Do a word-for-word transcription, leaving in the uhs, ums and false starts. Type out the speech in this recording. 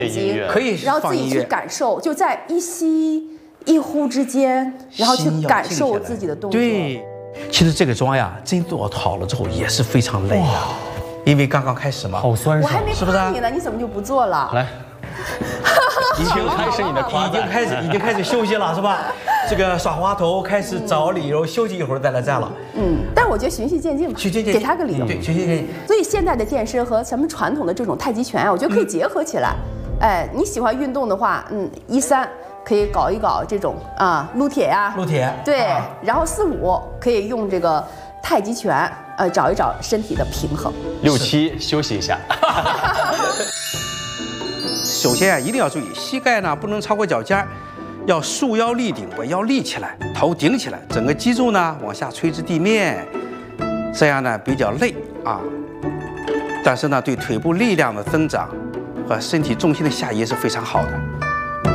音乐可以然后自己去放音乐， 感受，就在一吸一呼之间，然后去心要感静下来受自己的动作。 对，其实这个妆呀，真做好了之后也是非常累的，因为刚刚开始嘛。 好酸爽我还，没是不是啊夸你呢，你怎么就不做了？ 来，已经开始你的夸赞。 已经开始，已经开始休息了，是吧？这个耍滑头，开始找理由休息一会儿再来站了。 嗯，但是我觉得循序渐进吧， 循序渐进， 给他个理由。 对，循序渐进。 所以现在的健身和咱们传统的这种太极拳啊，我觉得可以结合起来。哎，你喜欢运动的话，嗯，一三可以搞一搞这种啊撸铁呀， 撸铁。 对， 啊然后四五可以用这个太极拳，呃，找一找身体的平衡。 六七休息一下。 首先啊，一定要注意膝盖呢不能超过脚尖儿，要束腰立顶，把腰立起来，头顶起来，整个脊柱呢往下垂直地面，这样呢比较累啊，但是呢对腿部力量的增长和身体重心的下移是非常好的。